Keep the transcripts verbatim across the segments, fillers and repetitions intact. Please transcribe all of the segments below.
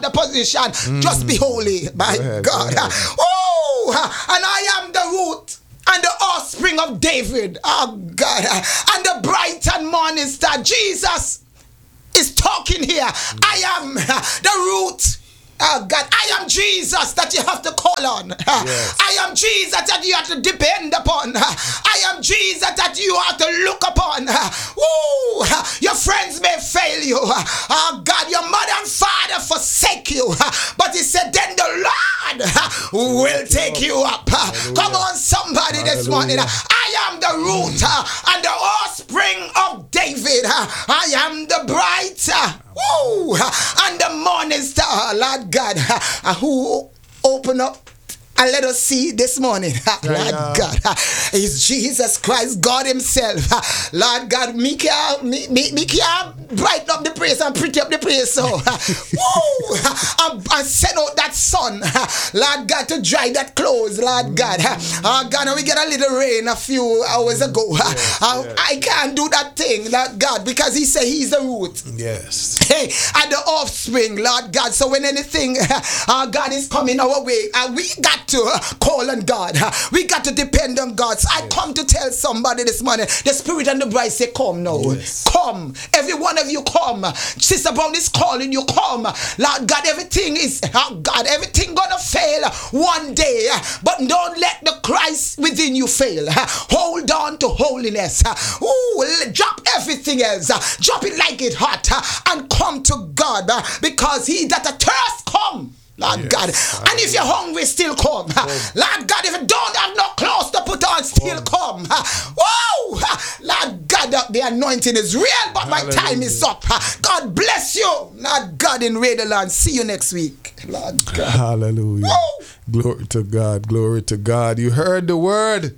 the position. Mm. Just be holy, my ahead, God. Oh, and I am the root and the offspring of David. Oh God. And the bright and morning star. Jesus is talking here. Mm. I am the root. Oh God, I am Jesus that you have to call on. Yes. I am Jesus that you have to depend upon. I am Jesus that you have to look upon. Woo! Your friends may fail you. Oh God, your mother and father forsake you. But he said, then the Lord will take you up. Hallelujah. Come on, somebody. Hallelujah. This morning. I am the root and the offspring of David. I am the bright. Woo! And the morning star, Lord God, uh, who open up and let us see this morning. Lord God, is Jesus Christ, God himself. Lord God, me can me, me, me can brighten up the place and pretty up the place. So, woo! And, and send out that sun, Lord God, to dry that clothes, Lord God. Oh God, and we get a little rain a few hours ago. Yes, uh, yes. I can't do that thing, Lord God, because he said he's the root. Yes. Hey, and the offspring, Lord God. So when anything, uh, God is coming our way, uh, we got to uh, call on God. Uh, we got to depend on God. So I yes. come to tell somebody this morning, the Spirit and the bride say, come now. Yes. Come. Every one of you come. Sister Brown is calling you, come. Lord God, everything is, oh God, everything gonna fail one day. But don't let the Christ within you fail. Hold on to holiness. Ooh, drop everything else. Drop it like it hot. And come to God. Because he that a thirst come. Lord yes. God. And if you're hungry, still come. come. Lord God, if you don't have no clothes to put on, still come. come. Whoa! Lord God, the anointing is real, but Hallelujah. My time is up. God bless you. Lord God in Raiderland. See you next week. Lord God. Hallelujah. Whoa. Glory to God. Glory to God. You heard the word.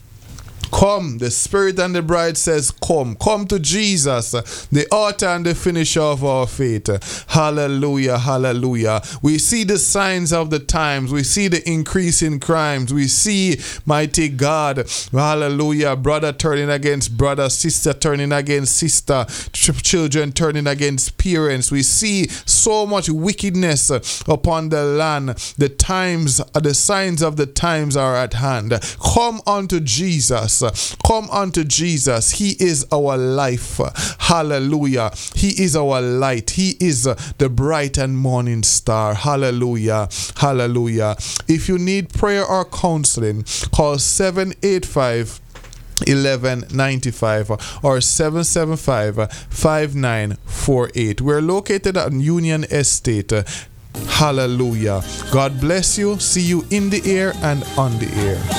Come, the Spirit and the bride says, come. Come to Jesus, the author and the finisher of our faith. Hallelujah, hallelujah. We see the signs of the times. We see the increase in crimes. We see, mighty God, hallelujah, brother turning against brother, sister turning against sister, ch- children turning against parents. We see so much wickedness upon the land. The times, the signs of the times are at hand. Come unto Jesus. Come unto Jesus. He is our life. Hallelujah. He is our light. He is the bright and morning star. Hallelujah. Hallelujah. If you need prayer or counseling, call seven eight five eleven ninety-five or seven seven five five nine four eight. We're located at Union Estate. Hallelujah. God bless you. See you in the air and on the air.